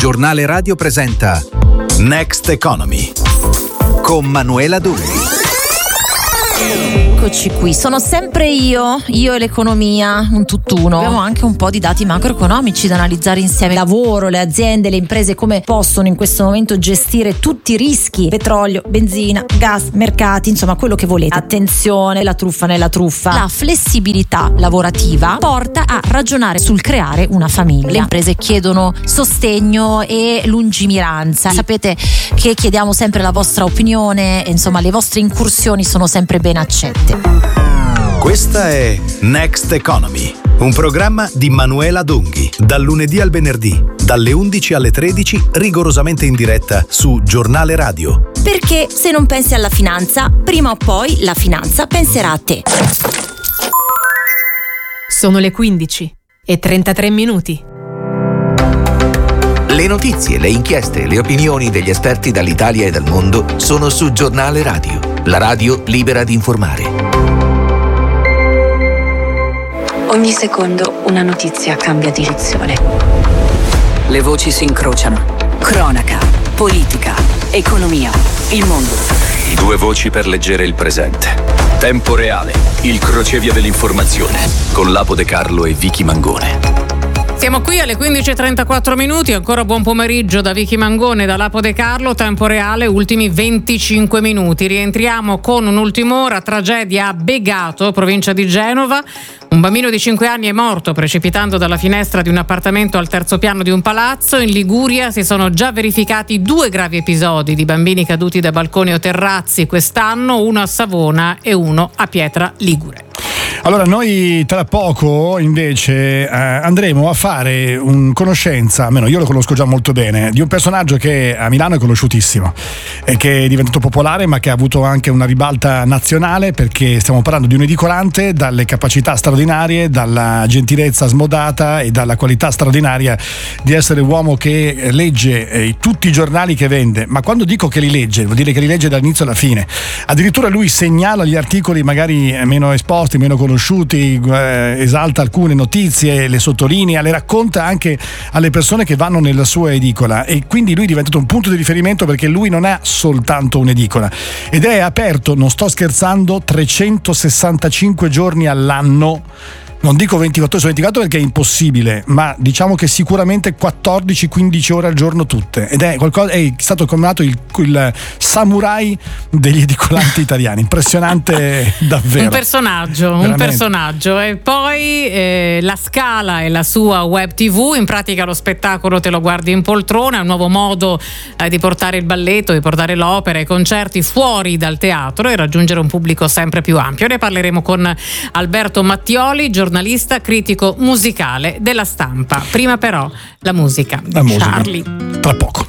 Giornale Radio presenta Next Economy con Manuela Dunghi. Eccoci qui, sono sempre io e l'economia, un tutt'uno. Abbiamo anche un po' di dati macroeconomici da analizzare insieme. Lavoro, le aziende, le imprese, come possono in questo momento gestire tutti i rischi: petrolio, benzina, gas, mercati, insomma quello che volete. Attenzione, la truffa nella truffa. La flessibilità lavorativa porta a ragionare sul creare una famiglia. Le imprese chiedono sostegno e lungimiranza. Sapete che chiediamo sempre la vostra opinione, insomma le vostre incursioni sono sempre ben accette. Questa è Next Economy, un programma di Manuela Dunghi, dal lunedì al venerdì, dalle 11 alle 13, rigorosamente in diretta su Giornale Radio. Perché se non pensi alla finanza, prima o poi la finanza penserà a te. Sono le 15:33. Le notizie, le inchieste, le opinioni degli esperti dall'Italia e dal mondo sono su Giornale Radio, la radio libera di informare. Ogni secondo una notizia cambia direzione. Le voci si incrociano. Cronaca, politica, economia, il mondo. Due voci per leggere il presente. Tempo reale, il crocevia dell'informazione, con Lapo De Carlo e Vicky Mangone. Siamo qui alle 15:34, ancora buon pomeriggio da Vicky Mangone, da Lapo De Carlo, tempo reale, ultimi 25 minuti. Rientriamo con un'ultima ora, tragedia a Begato, provincia di Genova. Un bambino di 5 anni è morto precipitando dalla finestra di un appartamento al terzo piano di un palazzo. In Liguria si sono già verificati 2 gravi episodi di bambini caduti da balconi o terrazzi quest'anno, uno a Savona e uno a Pietra Ligure. Allora noi tra poco invece andremo a fare conoscenza, almeno io lo conosco già molto bene, di un personaggio che a Milano è conosciutissimo e che è diventato popolare, ma che ha avuto anche una ribalta nazionale, perché stiamo parlando di un edicolante dalle capacità straordinarie, dalla gentilezza smodata e dalla qualità straordinaria di essere uomo che legge tutti i giornali che vende. Ma quando dico che li legge, vuol dire che li legge dall'inizio alla fine. Addirittura lui segnala gli articoli magari meno esposti, meno conosciuti, esalta alcune notizie, le sottolinea, le racconta anche alle persone che vanno nella sua edicola, e quindi lui è diventato un punto di riferimento, perché lui non ha soltanto un'edicola ed è aperto, non sto scherzando, 365 giorni all'anno. Non dico 24 ore su 24 perché è impossibile, ma diciamo che sicuramente 14-15 ore al giorno tutte. Ed è stato chiamato il samurai degli edicolanti italiani. Impressionante davvero. Un personaggio. E poi La Scala e la sua web TV, in pratica lo spettacolo te lo guardi in poltrona, è un nuovo modo di portare il balletto, di portare l'opera e i concerti fuori dal teatro e raggiungere un pubblico sempre più ampio. Ne parleremo con Alberto Mattioli, giornalista, critico musicale della Stampa. Prima però la musica. Charlie. Tra poco.